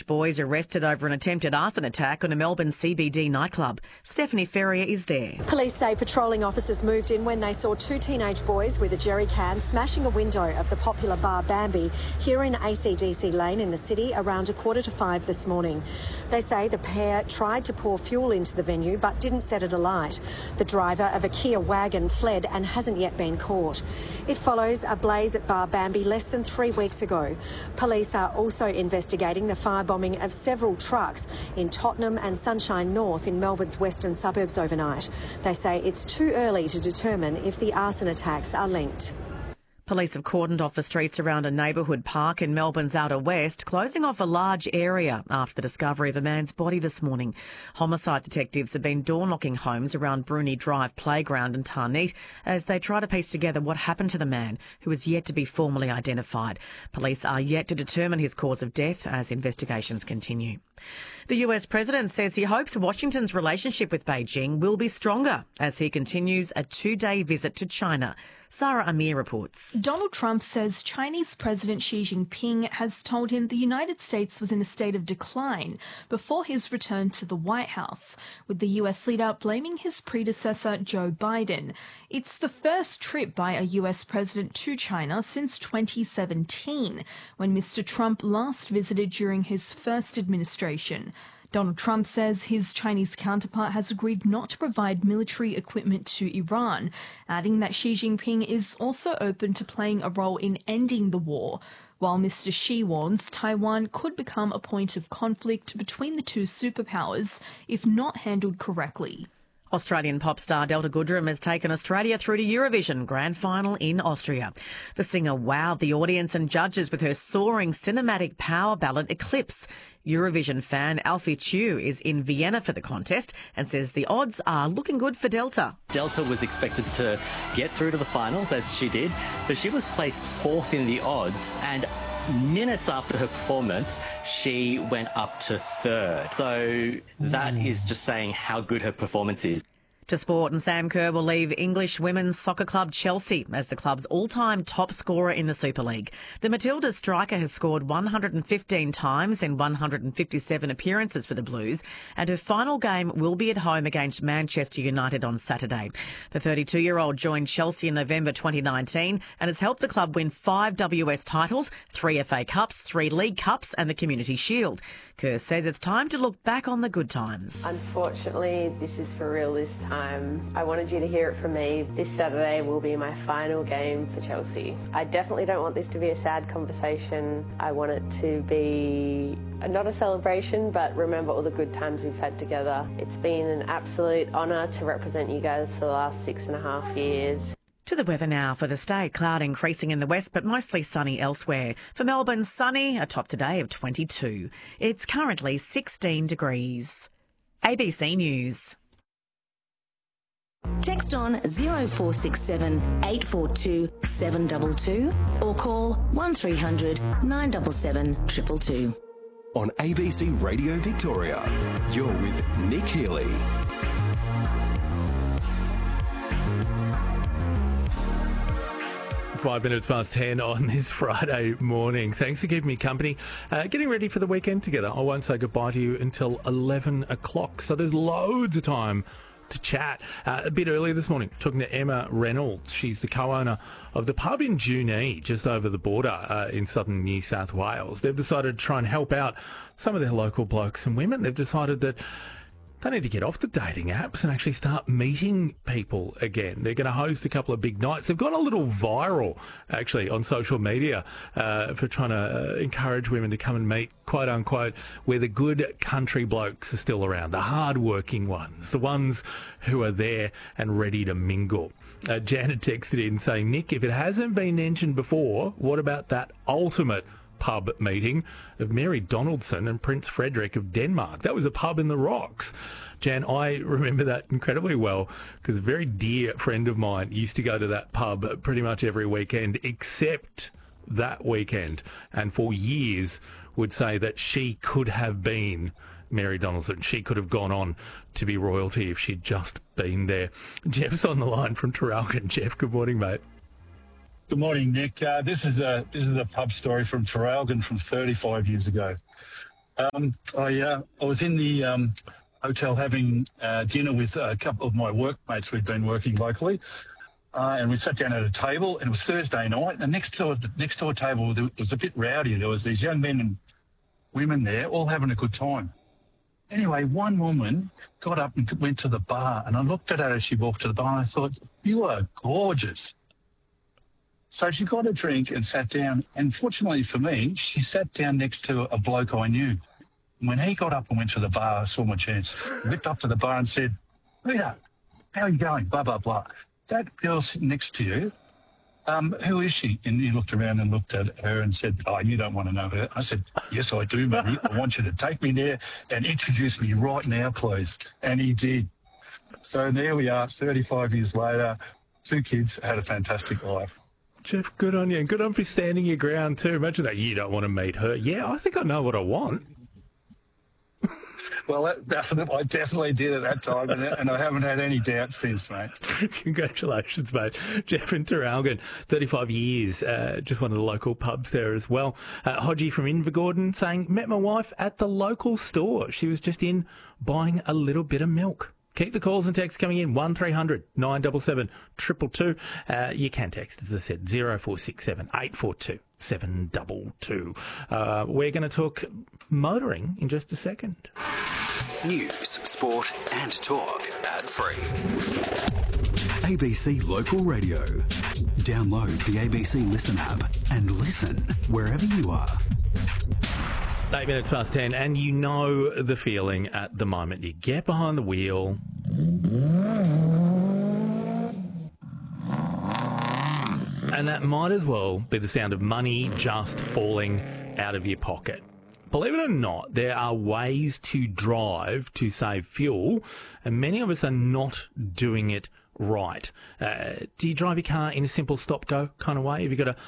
teenage boys arrested over an attempted arson attack on a Melbourne CBD nightclub. Stephanie Ferrier is there. Police say patrolling officers moved in when they saw two teenage boys with a jerry can smashing a window of the popular bar Bambi here in ACDC Lane in the city around 4:45 this morning. They say the pair tried to pour fuel into the venue but didn't set it alight. The driver of a Kia wagon fled and hasn't yet been caught. It follows a blaze at bar Bambi less than 3 weeks ago. Police are also investigating the firebombing of several trucks in Tottenham and Sunshine North in Melbourne's western suburbs overnight. They say it's too early to determine if the arson attacks are linked. Police have cordoned off the streets around a neighbourhood park in Melbourne's outer west, closing off a large area after the discovery of a man's body this morning. Homicide detectives have been door-knocking homes around Bruni Drive Playground and Tarneet as they try to piece together what happened to the man, who is yet to be formally identified. Police are yet to determine his cause of death as investigations continue. The US president says he hopes Washington's relationship with Beijing will be stronger as he continues a 2-day visit to China. Sarah Amir reports. Donald Trump says Chinese President Xi Jinping has told him the United States was in a state of decline before his return to the White House, with the US leader blaming his predecessor Joe Biden. It's the first trip by a US president to China since 2017, when Mr. Trump last visited during his first administration. Donald Trump says his Chinese counterpart has agreed not to provide military equipment to Iran, adding that Xi Jinping is also open to playing a role in ending the war, while Mr. Xi warns Taiwan could become a point of conflict between the two superpowers if not handled correctly. Australian pop star Delta Goodrem has taken Australia through to Eurovision Grand Final in Austria. The singer wowed the audience and judges with her soaring cinematic power ballad Eclipse. Eurovision fan Alfie Chu is in Vienna for the contest and says the odds are looking good for Delta. Delta was expected to get through to the finals, as she did, but she was placed fourth in the odds, and minutes after her performance, she went up to third. So that is just saying how good her performance is. To sport, and Sam Kerr will leave English women's soccer club Chelsea as the club's all-time top scorer in the Super League. The Matildas striker has scored 115 times in 157 appearances for the Blues, and her final game will be at home against Manchester United on Saturday. The 32-year-old joined Chelsea in November 2019 and has helped the club win 5 WS titles, 3 FA Cups, 3 League Cups and the Community Shield. Kerr says it's time to look back on the good times. Unfortunately, this is for real this time. I wanted you to hear it from me. This Saturday will be my final game for Chelsea. I definitely don't want this to be a sad conversation. I want it to be not a celebration, but remember all the good times we've had together. It's been an absolute honour to represent you guys for the last 6.5 years. To the weather now for the state. Cloud increasing in the west, but mostly sunny elsewhere. For Melbourne, sunny, a top today of 22. It's currently 16 degrees. ABC News. Text on 0467 842 722 or call 1300 977 222. On ABC Radio Victoria, you're with Nick Healy. 5 minutes past 10 on this Friday morning. Thanks for keeping me company. Getting ready for the weekend together. I won't say goodbye to you until 11 o'clock, so there's loads of time to chat. A bit earlier this morning, talking to Emma Reynolds. She's the co-owner of the pub in Junee, just over the border in southern New South Wales. They've decided to try and help out some of their local blokes and women. They've decided that they need to get off the dating apps and actually start meeting people again. They're going to host a couple of big nights. They've gone a little viral, actually, on social media for trying to encourage women to come and meet, quote unquote, where the good country blokes are still around, the hard-working ones, the ones who are there and ready to mingle. Janet texted in saying, Nick, if it hasn't been mentioned before, what about that ultimate pub meeting of Mary Donaldson and Prince Frederick of Denmark? That was a pub in the Rocks. Jan, I remember that incredibly well because a very dear friend of mine used to go to that pub pretty much every weekend except that weekend, and for years would say that she could have been Mary Donaldson. She could have gone on to be royalty if she'd just been there. Jeff's on the line from Traralgon. Jeff, good morning, mate. Good morning, Nick. This is a pub story from Traralgon from 35 years ago. I was in the hotel having dinner with a couple of my workmates who'd been working locally, and we sat down at a table, and it was Thursday night, and next door table it was a bit rowdy. There was these young men and women there all having a good time. Anyway, one woman got up and went to the bar, and I looked at her as she walked to the bar, and I thought, you are gorgeous. So she got a drink and sat down, and fortunately for me, she sat down next to a bloke I knew. And when he got up and went to the bar, I saw my chance. I whipped up to the bar and said, Rita, how are you going? Blah, blah, blah. That girl sitting next to you, who is she? And he looked around and looked at her and said, oh, you don't want to know her. I said, yes, I do, mate. I want you to take me there and introduce me right now, please. And he did. So there we are, 35 years later, 2 kids, had a fantastic life. Jeff, good on you. And good on for standing your ground too. Imagine that you don't want to meet her. Yeah, I think I know what I want. Well, I definitely did at that time, and I haven't had any doubts since, mate. Congratulations, mate. Jeff in Traralgon, 35 years, just one of the local pubs there as well. Hodgie from Invergordon saying, met my wife at the local store. She was just in buying a little bit of milk. Keep the calls and texts coming in, 1300 977 222. You can text, as I said, 0467 842 722. We're going to talk motoring in just a second. News, sport and talk ad-free. ABC Local Radio. Download the ABC Listen app and listen wherever you are. 8 minutes past 10, and you know the feeling at the moment. You get behind the wheel. And that might as well be the sound of money just falling out of your pocket. Believe it or not, there are ways to drive to save fuel, and many of us are not doing it right. Do you drive your car in a simple stop-go kind of way? Have you got a